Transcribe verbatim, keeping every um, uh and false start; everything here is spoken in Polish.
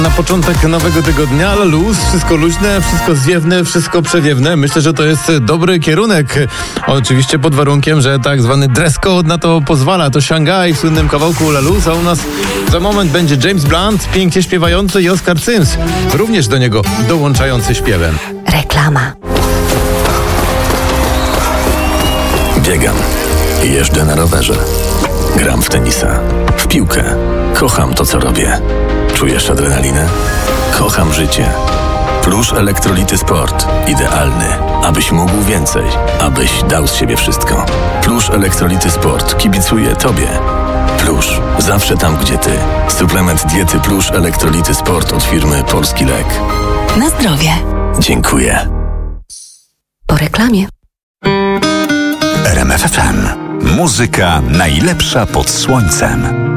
Na początek nowego tygodnia, ale luz, wszystko luźne, wszystko zwiewne, wszystko przewiewne. Myślę, że to jest dobry kierunek. Oczywiście pod warunkiem, że tak zwany dress code na to pozwala. To Szangaj w słynnym kawałku La Luz, a u nas za moment będzie James Blunt, pięknie śpiewający, i Oscar Sims, również do niego dołączający śpiewem. Reklama. Biegam, jeżdżę na rowerze, gram w tenisa, w piłkę. Kocham to, co robię. Czujesz adrenalinę? Kocham życie. Plusz Elektrolity Sport. Idealny, abyś mógł więcej, abyś dał z siebie wszystko. Plusz Elektrolity Sport kibicuje Tobie. Plusz. Zawsze tam, gdzie Ty. Suplement diety Plusz Elektrolity Sport od firmy Polski Lek. Na zdrowie. Dziękuję. Po reklamie. R M F F M. Muzyka najlepsza pod słońcem.